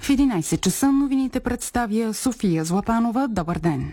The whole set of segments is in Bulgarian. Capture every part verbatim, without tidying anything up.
В единайсет часа новините представя София Златанова. Добър ден!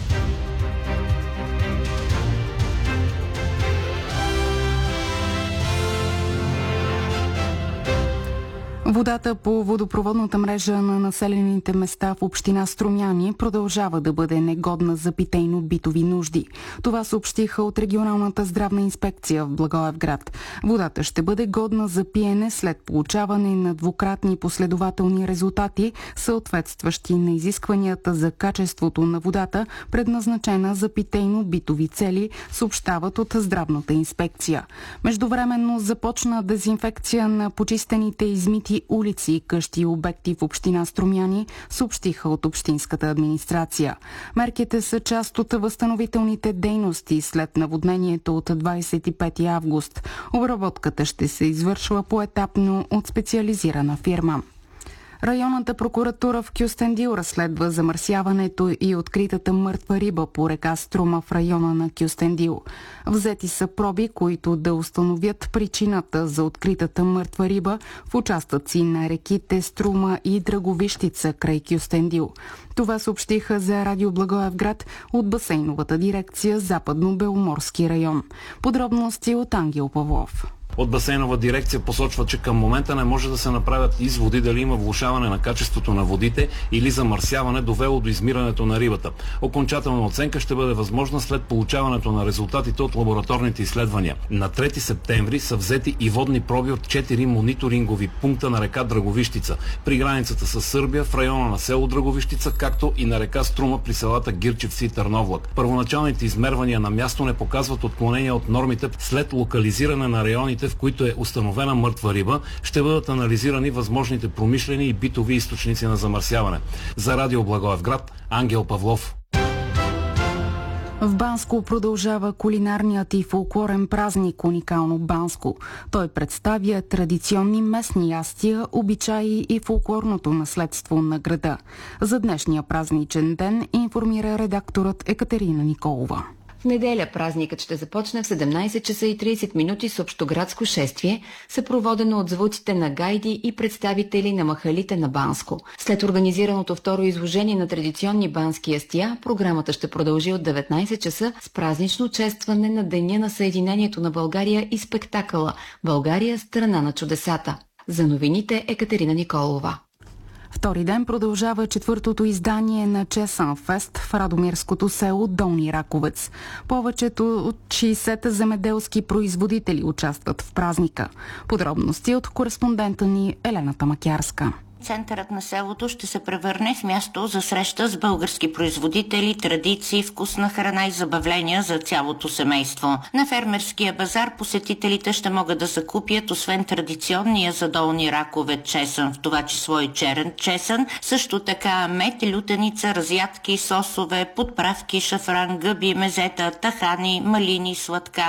Водата по водопроводната мрежа на населените места в община Струмяни продължава да бъде негодна за питейно-битови нужди. Това съобщиха от регионалната здравна инспекция в Благоевград. Водата ще бъде годна за пиене след получаване на двукратни последователни резултати, съответстващи на изискванията за качеството на водата, предназначена за питейно-битови цели, съобщават от здравната инспекция. Междувременно започна дезинфекция на почистените измити улици, къщи и обекти в община Струмяни, съобщиха от общинската администрация. Мерките са част от възстановителните дейности след наводнението от двайсет и пети август. Обработката ще се извършва поетапно от специализирана фирма. Районната прокуратура в Кюстендил разследва замърсяването и откритата мъртва риба по река Струма в района на Кюстендил. Взети са проби, които да установят причината за откритата мъртва риба в участъци на реките Струма и Драговищица край Кюстендил. Това съобщиха за Радио Благоевград от басейновата дирекция Западно-Беломорски район. Подробности от Ангел Павлов. От басейнова дирекция посочва, че към момента не може да се направят изводи дали има влошаване на качеството на водите или замърсяване довело до измирането на рибата. Окончателна оценка ще бъде възможна след получаването на резултатите от лабораторните изследвания. На трети септември са взети и водни проби от четири мониторингови пункта на река Драговищица, при границата с Сърбия, в района на село Драговищица, както и на река Струма при селата Гирчевци и Търновлак. Първоначалните измервания на място не показват отклонения от нормите. След локализиране на районите, в които е установена мъртва риба, ще бъдат анализирани възможните промишлени и битови източници на замърсяване. За Радио Благоевград, Ангел Павлов. В Банско продължава кулинарният и фолклорен празник Уникално Банско. Той представя традиционни местни ястия, обичаи и фолклорното наследство на града. За днешния празничен ден информира редакторът Екатерина Николова. В неделя празникът ще започне в седемнайсет часа и трийсет минути с общоградско шествие, съпроводено от звуците на гайди и представители на махалите на Банско. След организираното второ изложение на традиционни бански ястия, програмата ще продължи от деветнайсет часа с празнично честване на Деня на Съединението на България и спектакъла «България – страна на чудесата». За новините Екатерина Николова. Втори ден продължава четвъртото издание на Чесън Фест в радомирското село Долни Раковец. Повечето от шейсет земеделски производители участват в празника. Подробности от кореспондента ни Елена Тамакярска. Центърът на селото ще се превърне в място за среща с български производители, традиции, вкусна храна и забавления за цялото семейство. На фермерския базар посетителите ще могат да закупят, освен традиционния за Долни Раковец чесън, в това число и черен чесън, също така мед, лютеница, разядки, сосове, подправки, шафран, гъби, мезета, тахани, малини, сладка,